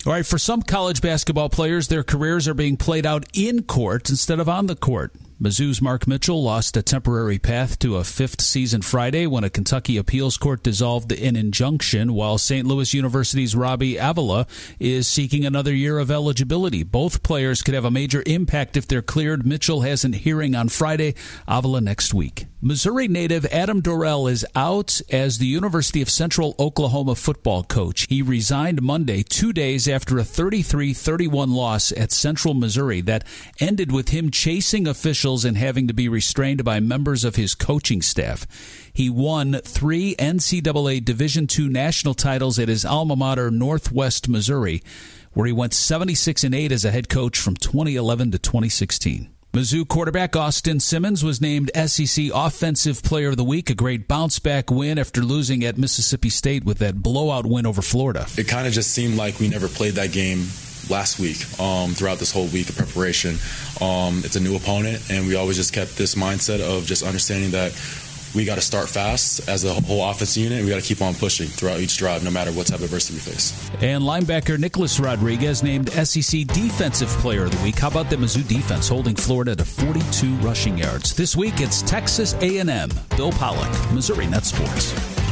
All right, for some college basketball players, their careers are being played out in court instead of on the court. Mizzou's Mark Mitchell lost a temporary path to a fifth season Friday when a Kentucky appeals court dissolved an injunction, while St. Louis University's Robbie Avila is seeking another year of eligibility. Both players could have a major impact if they're cleared. Mitchell has a hearing on Friday, Avila next week. Missouri native Adam Dorrell is out as the University of Central Oklahoma football coach. He resigned Monday, 2 days after a 33-31 loss at Central Missouri that ended with him chasing officials and having to be restrained by members of his coaching staff. He won 3 NCAA Division II national titles at his alma mater, Northwest Missouri, where he went 76-8 as a head coach from 2011 to 2016. Mizzou quarterback Austin Simmons was named SEC Offensive Player of the Week, a great bounce-back win after losing at Mississippi State with that blowout win over Florida. It kind of just seemed like we never played that game last week, throughout this whole week of preparation. It's a new opponent, and we always just kept this mindset of just understanding that we got to start fast as a whole offensive unit. We got to keep on pushing throughout each drive, no matter what type of adversity we face. And linebacker Nicholas Rodriguez named SEC Defensive Player of the Week. How about the Mizzou defense holding Florida to 42 rushing yards? This week, it's Texas A&M. Bill Pollock, Missouri Net Sports.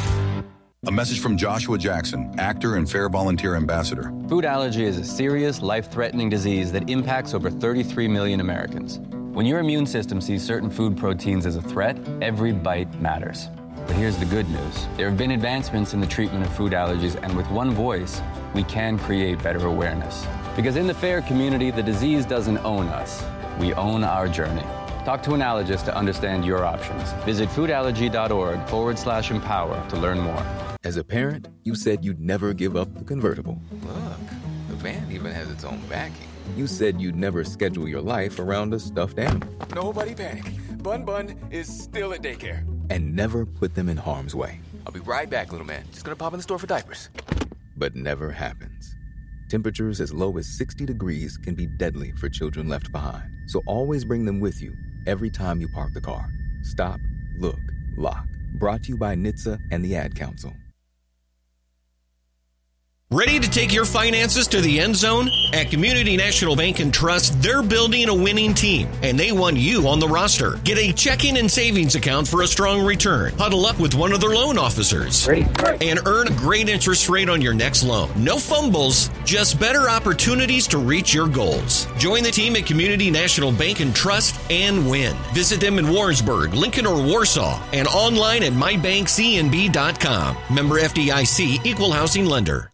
A message from Joshua Jackson, actor and Fair Volunteer Ambassador. Food allergy is a serious, life-threatening disease that impacts over 33 million Americans. When your immune system sees certain food proteins as a threat, every bite matters. But here's the good news. There have been advancements in the treatment of food allergies, and with one voice, we can create better awareness. Because in the FAIR community, the disease doesn't own us. We own our journey. Talk to an allergist to understand your options. Visit foodallergy.org/empower to learn more. As a parent, you said you'd never give up the convertible. Look, the van even has its own backing. You said you'd never schedule your life around a stuffed animal. Nobody panic. Bun is still at daycare. And never put them in harm's way. I'll be right back, little man. Just gonna pop in the store for diapers. But never happens. Temperatures as low as 60 degrees can be deadly for children left behind. So always bring them with you every time you park the car. Stop, look, lock. Brought to you by NHTSA and the Ad Council. Ready to take your finances to the end zone? At Community National Bank and Trust, they're building a winning team, and they want you on the roster. Get a checking and savings account for a strong return. Huddle up with one of their loan officers. And earn a great interest rate on your next loan. No fumbles, just better opportunities to reach your goals. Join the team at Community National Bank and Trust and win. Visit them in Warrensburg, Lincoln, or Warsaw, and online at mybankcnb.com. Member FDIC, Equal Housing Lender.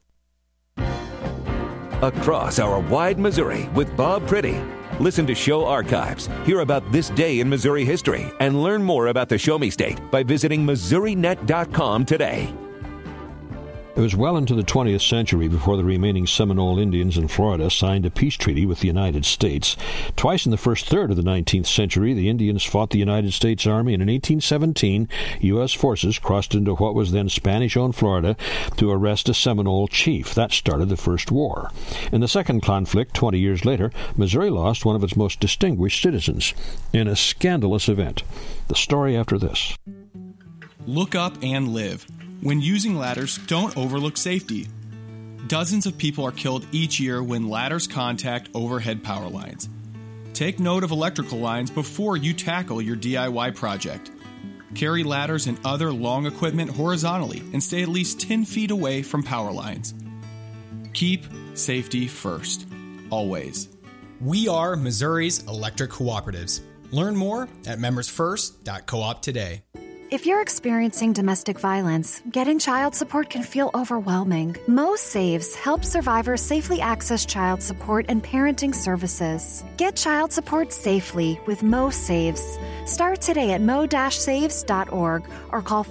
Across our wide Missouri with Bob Priddy. Listen to show archives, hear about this day in Missouri history, and learn more about the Show Me State by visiting MissouriNet.com today. It was well into the 20th century before the remaining Seminole Indians in Florida signed a peace treaty with the United States. Twice in the first third of the 19th century, the Indians fought the United States Army, and in 1817, U.S. forces crossed into what was then Spanish-owned Florida to arrest a Seminole chief. That started the First War. In the second conflict, 20 years later, Missouri lost one of its most distinguished citizens in a scandalous event. The story after this. Look up and live. When using ladders, don't overlook safety. Dozens of people are killed each year when ladders contact overhead power lines. Take note of electrical lines before you tackle your DIY project. Carry ladders and other long equipment horizontally and stay at least 10 feet away from power lines. Keep safety first, always. We are Missouri's electric cooperatives. Learn more at membersfirst.coop today. If you're experiencing domestic violence, getting child support can feel overwhelming. Mo Saves helps survivors safely access child support and parenting services. Get child support safely with Mo Saves. Start today at mo-saves.org or call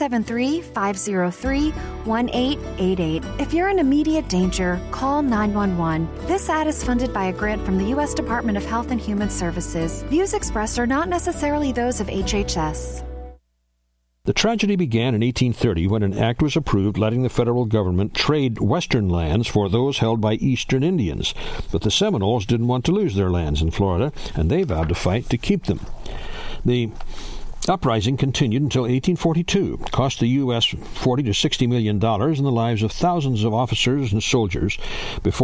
573-503-1888. If you're in immediate danger, call 911. This ad is funded by a grant from the U.S. Department of Health and Human Services. Views expressed are not necessarily those of HHS. The tragedy began in 1830 when an act was approved letting the federal government trade western lands for those held by eastern Indians. But the Seminoles didn't want to lose their lands in Florida, and they vowed to fight to keep them. The uprising continued until 1842. It cost the U.S. $40 to $60 million and the lives of thousands of officers and soldiers before